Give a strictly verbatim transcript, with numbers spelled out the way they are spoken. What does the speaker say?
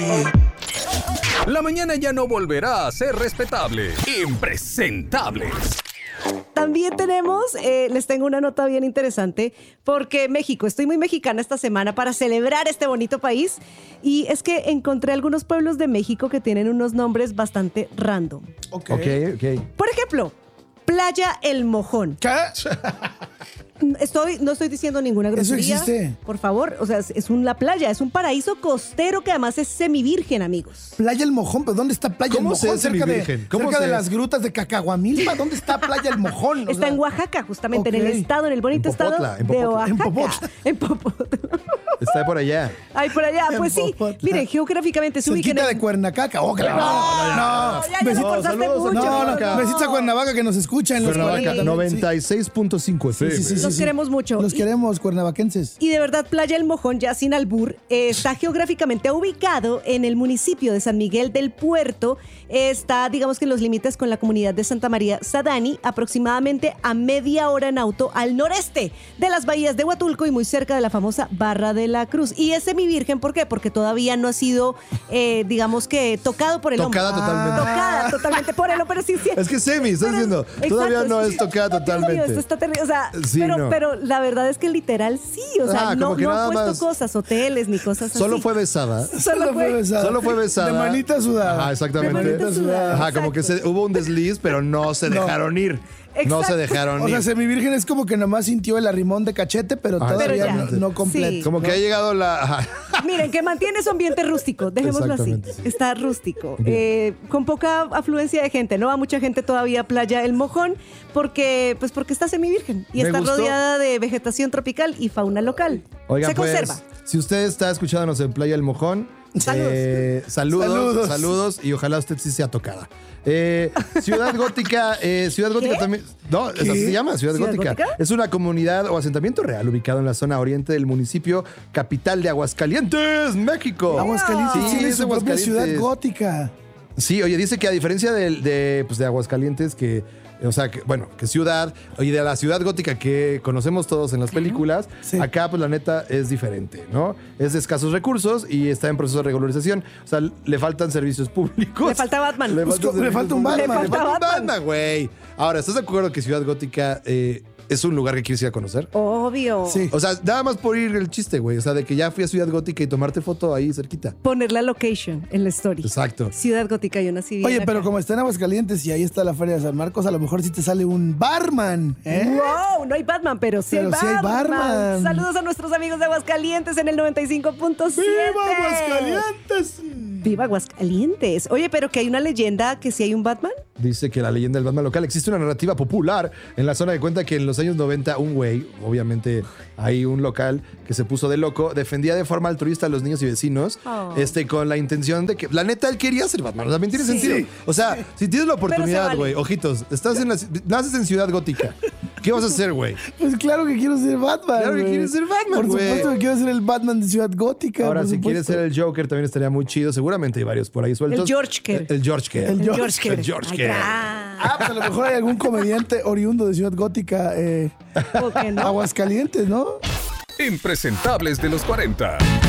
La mañana ya no volverá a ser respetable. Impresentables. También tenemos, eh, les tengo una nota bien interesante, porque México, estoy muy mexicana esta semana para celebrar este bonito país, y es que encontré algunos pueblos de México que tienen unos nombres bastante random. Ok, Ok, ok. Por ejemplo, Playa El Mojón. ¿Qué? Estoy, no estoy diciendo ninguna ¿Eso grosería. existe? Por favor, o sea, es, es una playa, es un paraíso costero que además es semivirgen, amigos. Playa El Mojón, ¿pero dónde está Playa ¿Cómo El se Mojón? es Cerca de, semivirgen? ¿Cómo cerca se de es? las grutas de Cacahuamilpa. ¿Dónde está Playa El Mojón? O Está sea, en Oaxaca, justamente, ok. en el estado, en el bonito En Popotla, estado en de Popotla. Oaxaca. En Popotla. En Popotla. Está por allá. Ay, por allá, En pues sí. Popotla. Miren, geográficamente se ubica en cerquita el... de Cuernacaca. Oh, claro. No, No, ya, ya Besi- te forzaste saludos a mucho. no, no, Cuernavaca. besitos a Cuernavaca que nos escucha en los Cuernavaca, Cuernavaca. noventa y seis punto cinco F M. Sí, sí, sí, Los sí. queremos mucho. Los Y- queremos, cuernavaquenses. Y de verdad, Playa El Mojón, ya sin albur, eh, está geográficamente ubicado en el municipio de San Miguel del Puerto. Está, digamos que en los límites con la comunidad de Santa María Sadani, aproximadamente a media hora en auto al noreste de las bahías de Huatulco y muy cerca de la famosa Barra de la Cruz. Y es semivirgen, ¿por qué? Porque todavía no ha sido, eh, digamos que, tocado por el Tocada hombre. totalmente. Tocada totalmente por el hombre, pero sí, sí. Es que semi, estás Pero- diciendo. Todavía exacto, no sí. es tocada Dios mío, totalmente. esto está terrible. O sea, Sí, pero, no. pero la verdad es que literal sí. O sea, Ah, no, como que no nada han puesto más- cosas, hoteles ni cosas Solo así. fue besada. Solo fue. besada. Solo fue besada. De manita sudada. Ajá, exactamente. De manita sudada. Ajá, como que se, hubo un desliz, pero no se No. dejaron ir. No Exacto. se dejaron O sea, ir. semivirgen es como que nomás sintió el arrimón de cachete, pero Ah, todavía pero no, ya. no completo. Sí. Como que ha llegado la. Ajá. Miren, que mantiene su ambiente rústico, dejémoslo así. Exactamente, sí. Está rústico. Bien. Eh, con poca afluencia de gente, ¿no? Va mucha gente todavía a Playa El Mojón porque, pues porque está semivirgen y Me está gustó. rodeada de vegetación tropical y fauna local. Oigan, Se pues, conserva. si usted está escuchándonos en Playa El Mojón, Saludos. eh, saludos, saludos, Saludos. y ojalá usted sí sea tocada. Eh, Ciudad Gótica, eh, Ciudad Gótica ¿Qué? también. No, esa ¿Qué? se llama Ciudad, ¿Ciudad Gótica. Gótica? Es una comunidad o asentamiento real ubicado en la zona oriente del municipio capital de Aguascalientes, México. Aguascalientes Sí, tiene es su propia Aguascalientes. ciudad gótica. Sí, oye, dice que a diferencia de, de, pues, de Aguascalientes, que, o sea, que, bueno, que ciudad, oye, de la ciudad gótica que conocemos todos en las películas, Sí. acá, pues, la neta, es diferente, ¿no? Es de escasos recursos y está en proceso de regularización. O sea, le faltan servicios públicos. Le falta Batman. Le Pues, faltan le servicios falta un públicos. Batman. Le falta un Le falta Batman, güey. Ahora, ¿estás de acuerdo que Ciudad Gótica eh, es un lugar que quieres ir a conocer? Obvio. Sí. O sea, nada más por ir el chiste, güey. O sea, de que ya fui a Ciudad Gótica y tomarte foto ahí cerquita. Poner la location en la story. Exacto. Ciudad Gótica, yo nací bien Oye, acá. pero como está en Aguascalientes y ahí está la Feria de San Marcos, a lo mejor sí te sale un barman, ¿eh? Wow, no hay Batman, pero sí, Pero hay, sí hay Batman. barman. Saludos a nuestros amigos de Aguascalientes en el noventa y cinco punto siete. ¡Viva Aguascalientes! ¡Viva Aguascalientes! Oye, pero que hay una leyenda que si hay un Batman. Dice que la leyenda del Batman local, existe una narrativa popular en la zona que cuenta que en los años noventa un güey, obviamente hay un local que se puso de loco, defendía de forma altruista a los niños y vecinos, Oh. este, con la intención de que, la neta, él quería ser Batman, también tiene Sí. sentido. O sea, si tienes la oportunidad, vale. güey, ojitos, estás en la, naces en Ciudad Gótica, ¿qué vas a hacer, güey? Pues claro que quiero ser Batman. Claro que güey. quieres ser Batman, Por güey. supuesto que quiero ser el Batman de Ciudad Gótica. Ahora, por si supuesto. quieres ser el Joker, también estaría muy chido, seguramente hay varios por ahí sueltos. El George Kerr. El, el George Kerr. El El George George Kerr. El George Ay, Kerr. ya. Ah, pues a lo mejor hay algún comediante oriundo de Ciudad Gótica, eh, ¿Por qué no? Aguascalientes, ¿no? Impresentables de los cuarenta.